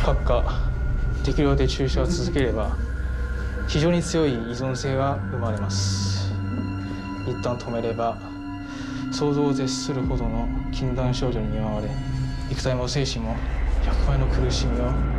閣下適量で注射を続ければ非常に強い依存性が生まれます。一旦止めれば想像を絶するほどの禁断症状に見舞われ、肉体も精神も100倍の苦しみを